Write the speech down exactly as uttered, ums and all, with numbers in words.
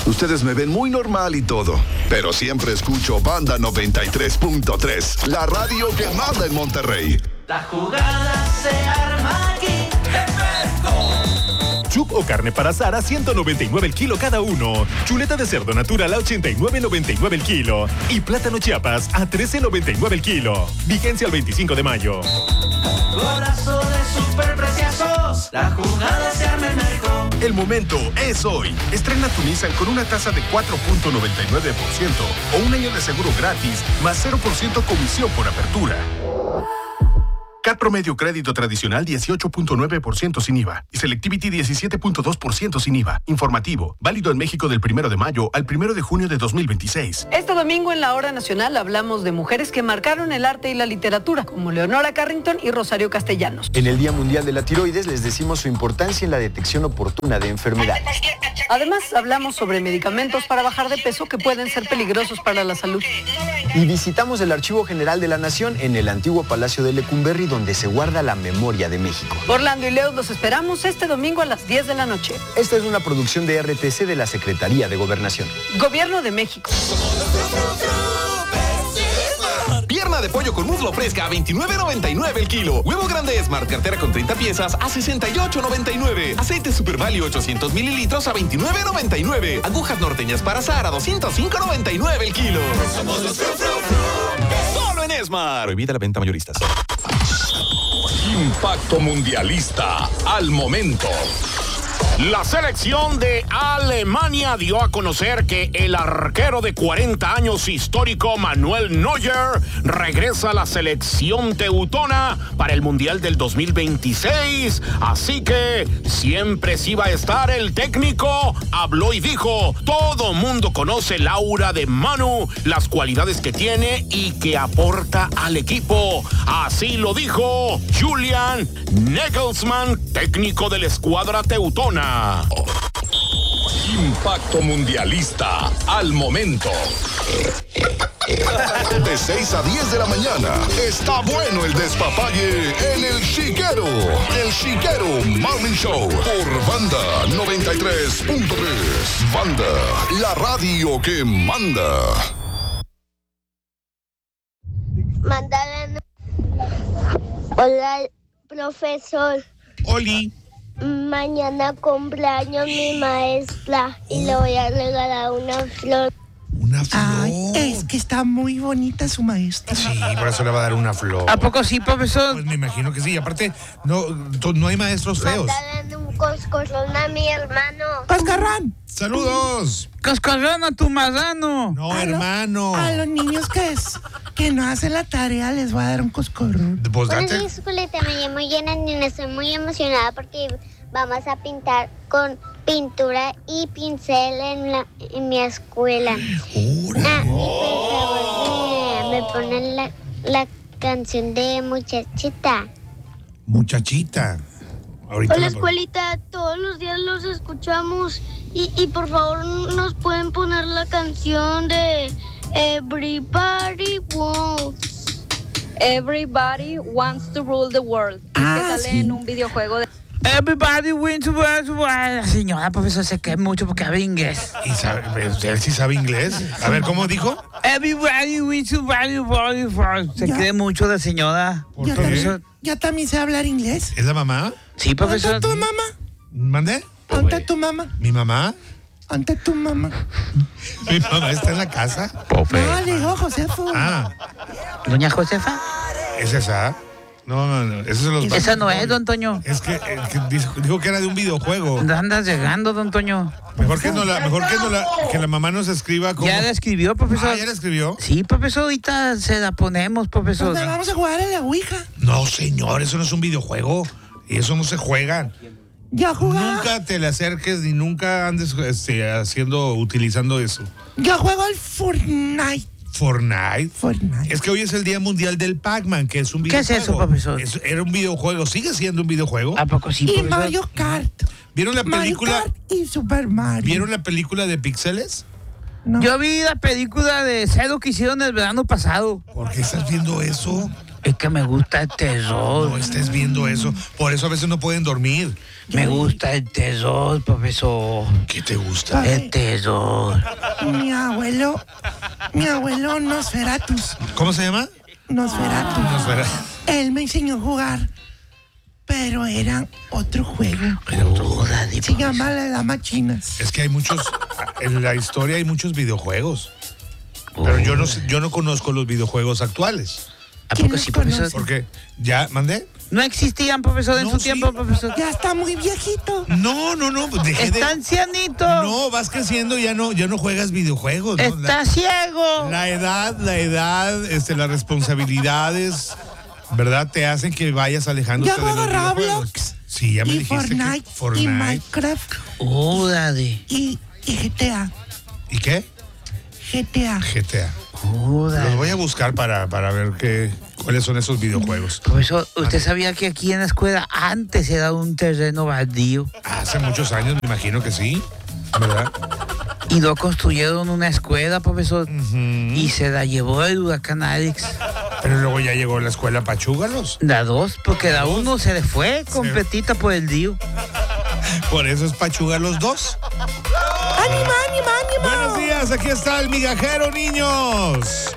Ustedes me ven muy normal y todo, pero siempre escucho Banda noventa y tres punto tres, la radio que manda en Monterrey. La jugada se arma aquí en Merco. Chup o carne para asar a ciento noventa y nueve el kilo cada uno. Chuleta de cerdo natural a ochenta y nueve noventa y nueve el kilo. Y plátano Chiapas a trece noventa y nueve el kilo. Vigencia el veinticinco de mayo. Golazo de superpreciosos. La jugada se arma en Merco. El momento es hoy. Estrena tu Nissan con una tasa de cuatro punto noventa y nueve por ciento o un año de seguro gratis más cero por ciento comisión por apertura. C A T promedio crédito tradicional dieciocho punto nueve por ciento sin I V A y Selectivity diecisiete punto dos por ciento sin I V A. Informativo, válido en México del primero de mayo al primero de junio de dos mil veintiséis. Este domingo en la Hora Nacional hablamos de mujeres que marcaron el arte y la literatura, como Leonora Carrington y Rosario Castellanos. En el Día Mundial de la Tiroides les decimos su importancia en la detección oportuna de enfermedades. Además, hablamos sobre medicamentos para bajar de peso que pueden ser peligrosos para la salud. Y visitamos el Archivo General de la Nación en el antiguo Palacio de Lecumberri, donde se guarda la memoria de México. Orlando y Leo los esperamos este domingo a las diez de la noche. Esta es una producción de R T C de la Secretaría de Gobernación. Gobierno de México. Pierna de pollo con muslo fresca a veintinueve noventa y nueve el kilo. Huevo grande Smart cartera con treinta piezas a sesenta y ocho noventa y nueve. Aceite Super Value ochocientos mililitros a veintinueve noventa y nueve. Agujas norteñas para asar a doscientos cinco noventa y nueve el kilo. Somos los Fru Fru Fru. Solo en Smart. Prohibida la venta mayoristas. Impacto mundialista al momento. La selección de Alemania dio a conocer que el arquero de cuarenta años histórico Manuel Neuer regresa a la selección teutona para el Mundial del dos mil veintiséis. Así que siempre sí va a estar el técnico. Habló y dijo: todo mundo conoce el aura de Manu, las cualidades que tiene y que aporta al equipo. Así lo dijo Julian Nagelsmann, técnico de la escuadra teutona. Impacto mundialista al momento. De seis a diez de la mañana está bueno el despapalle en El Chiquero. El Chiquero Morning Show por Banda noventa y tres punto tres. Banda, la radio que manda. Mandaron. Hola, profesor. Oli. Mañana cumpleaños mi maestra y le voy a regalar una flor. Una flor. Ay, es que está muy bonita su maestra. Sí, por eso le va a dar una flor. ¿A poco sí, profesor? Pues me imagino que sí. Aparte, no, no hay maestros feos. Mandaron un coscorrón a mi hermano. ¡Coscorrón! ¡Saludos! ¡Coscorrón a tu marrano! No, a hermano. Lo, a los niños que es que no hacen la tarea les voy a dar un coscorrón. Pues Hola, date. Escuelita, me llamo Yananina, estoy muy emocionada porque vamos a pintar con pintura y pincel en, la, en mi escuela. Ah, y por favor, me, me ponen la, la canción de Muchachita. Muchachita. Ahorita Hola, la- escuelita, todos los días los escuchamos y, y por favor nos pueden poner la canción de Everybody Wants. Everybody Wants to Rule the World. Ah, que sale sí. en un videojuego de... Everybody wins to La señora, profesor, se queda mucho porque habla inglés. ¿Y sabe, él sí sabe inglés? A ver, ¿cómo dijo? Everybody wins to Se Ya. cree mucho la señora. ¿Por Ya, qué? también, ya también sé hablar inglés. ¿Es la mamá? Sí, ¿Dónde profesor. está tu mamá? ¿Mande? ¿Dónde está tu mamá? ¿Mi mamá? ¿Dónde está tu mamá? ¿Mi mamá está en la casa? No, le digo Josefo. Ah, Doña Josefa. ¿es esa? No, no, no. Esos son los Esa no es, don Toño. Es que, eh, que dijo, dijo que era de un videojuego. ¿Dónde andas llegando, don Toño? Mejor que no la, mejor que no la, que la mamá nos escriba como. Ya la escribió, profesor. Ah, ¿ya la escribió? Sí, profesor, ahorita se la ponemos, profesor. ¿Dónde vamos a jugar a la Ouija? No, señor, eso no es un videojuego. Y eso no se juega. Ya jugaba. Nunca te le acerques ni nunca andes este, haciendo, utilizando eso. Yo juego al Fortnite. Fortnite. Fortnite. Es que hoy es el Día Mundial del Pac-Man, que es un ¿Qué es videojuego. eso, profesor? Es- era un videojuego, sigue siendo un videojuego. ¿A poco sí, Y profesor? Mario Kart. ¿Vieron la Mario película? Kart y Super Mario. ¿Vieron la película de Pixeles? No. Yo vi la película de Cero que hicieron el verano pasado. ¿Por qué estás viendo eso? Es que me gusta el terror. No estés viendo eso. Por eso a veces no pueden dormir. Me gusta el terror, profesor. ¿Qué te gusta? El terror. Mi abuelo, mi abuelo Nosferatus. ¿Cómo se llama? Nosferatus. Nosferatus. Él me enseñó a jugar, pero era otro juego. Era otro juego. Se llama La Dama China. Es que hay muchos, en la historia hay muchos videojuegos. Pero yo no sé- yo no conozco los videojuegos actuales. ¿A poco sí, profesor? Porque ya mandé. No existían, profesor, en No, su sí. tiempo, profesor. Ya está muy viejito. No, no, no, pues dejé de- Está ancianito. No, vas creciendo, ya no, ya no juegas videojuegos. ¿no? Está La, ciego. la edad, la edad, este, las responsabilidades, ¿verdad? Te hacen que vayas alejándote Ya de los juego videojuegos. Roblox. Sí, ya me Y dijiste Fortnite, que Fortnite. y Minecraft. Órale. Y, y G T A. ¿Y qué? G T A. G T A. Órale. Los voy a buscar para, para ver qué, cuáles son esos videojuegos. Profesor, ¿usted sabía que aquí en la escuela antes era un terreno baldío? Hace muchos años, me imagino que sí, ¿verdad? Y no construyeron una escuela, profesor. Y se la llevó el huracán Alex. Pero luego ya llegó la escuela Pachúgalos. La dos, porque la uno se le fue completita por el río. Por eso es Pachúgalos dos. ¡Ánimo, ánimo, ánimo! Buenos días, aquí está el migajero, niños.